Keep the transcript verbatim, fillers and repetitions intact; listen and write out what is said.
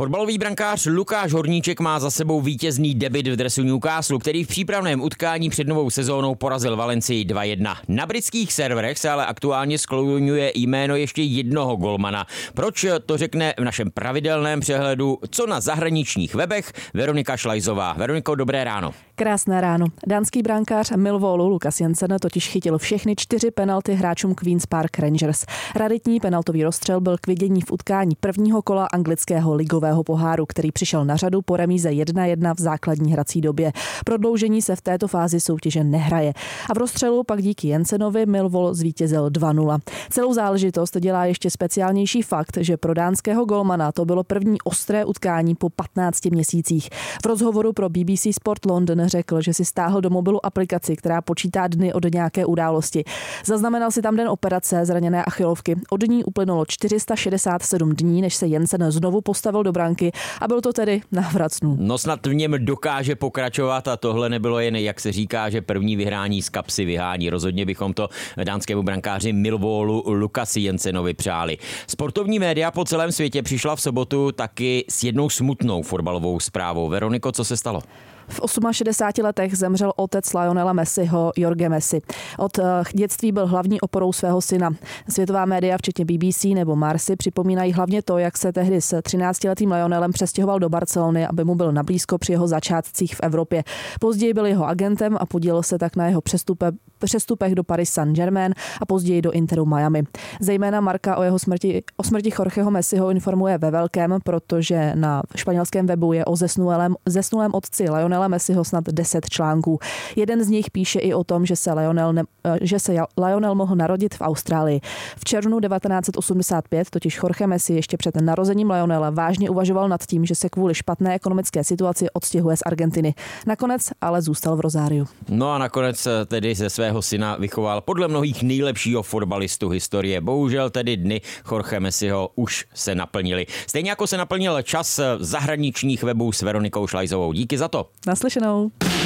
Fotbalový brankář Lukáš Horníček má za sebou vítězný debut v dresu Newcastle, který v přípravném utkání před novou sezónou porazil Valencii dva jedna. Na britských serverech se ale aktuálně skloňuje jméno ještě jednoho golmana. Proč, to řekne v našem pravidelném přehledu Co na zahraničních webech Veronika Šlajzová. Veroniko, dobré ráno. Krásné ráno. Dánský brankář Millwallu Lukas Jensen totiž chytil všechny čtyři penalty hráčům Queen's Park Rangers. Raritní penaltový rozstřel byl k vidění v utkání prvního kola anglického ligového poháru, který přišel na řadu po remíze jedna jedna v základní hrací době. Prodloužení se v této fázi soutěže nehraje. A v rozstřelu pak díky Jensenovi Millwall zvítězil dva nula. Celou záležitost dělá ještě speciálnější fakt, že pro dánského golmana to bylo první ostré utkání po patnácti měsících. V rozhovoru pro B B C Sport London řekl, že si stáhl do mobilu aplikaci, která počítá dny od nějaké události. Zaznamenal si tam den operace zraněné achilovky. Od ní uplynulo čtyři sta šedesát sedm dní, než se Jensen znovu postavil do branky a byl to tedy návrat snů. No snad v něm dokáže pokračovat a tohle nebylo jen, jak se říká, že první vyhrání z kapsy vyhání. Rozhodně bychom to dánskému brankáři Millwallu Lukasi Jensenovi přáli. Sportovní média po celém světě přišla v sobotu taky s jednou smutnou fotbalovou zprávou. Veroniko, co se stalo? V šedesáti osmi letech zemřel otec Lionela Messiho, Jorge Messi. Od dětství byl hlavní oporou svého syna. Světová média, včetně B B C nebo Marsi, připomínají hlavně to, jak se tehdy s třináctiletým Lionelem přestěhoval do Barcelony, aby mu byl nablízko při jeho začátcích v Evropě. Později byl jeho agentem a podílel se tak na jeho přestupe, přestupech do Paris Saint-Germain a později do Interu Miami. Zejména Marca o jeho smrti, o smrti Jorgeho Messiho informuje ve velkém, protože na španělském webu je o zesnulém, zesnulém otci Lionela Messiho snad deset článků. Jeden z nich píše i o tom, že se Lionel, ne, že se Lionel mohl narodit v Austrálii. V červnu devatenáct set osmdesát pět totiž Jorge Messi ještě před narozením Lionela vážně uvažoval nad tím, že se kvůli špatné ekonomické situaci odstěhuje z Argentiny. Nakonec ale zůstal v Rosáriu. No a nakonec tedy ze svého syna vychoval podle mnohých nejlepšího fotbalistu historie. Bohužel tedy dny Jorge Messiho už se naplnily. Stejně jako se naplnil čas zahraničních webů s Veronikou Šlajzovou. Díky za to. Naslyšenou.